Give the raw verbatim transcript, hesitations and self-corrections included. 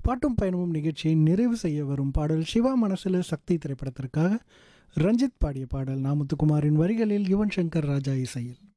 பாட்டும் பயணமும் நிகழ்ச்சியை நிறைவு செய்ய வரும் பாடல் சிவா மனசுல சக்தி திரைப்படத்திற்காக ரஞ்சித் பாடிய பாடல் நாமுத்துக்குமாரின் வரிகளில் யுவன் சங்கர் ராஜா இசையில்.